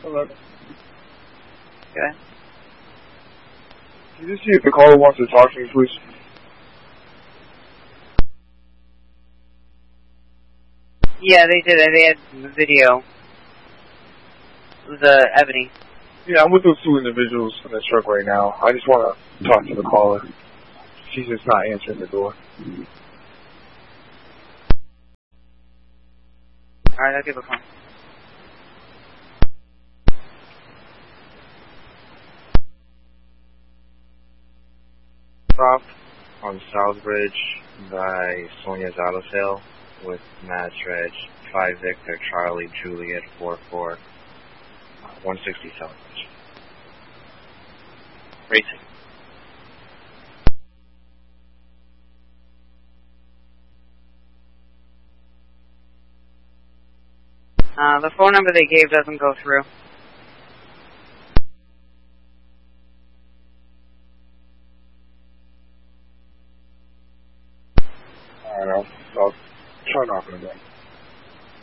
11. Okay. Can you just see if the caller wants to talk to me, please? Yeah, they did it. They had the video. It was Ebony. Yeah, I'm with those two individuals in the truck right now. I just want to talk to the caller. She's just not answering the door. Alright, I'll give a call. Stop on Southbridge by Sonia's Auto Sale with Mass Reg 5 Victor Charlie Juliet 44 160 Southbridge. Racing. The phone number they gave doesn't go through. Alright, I'll try knocking again.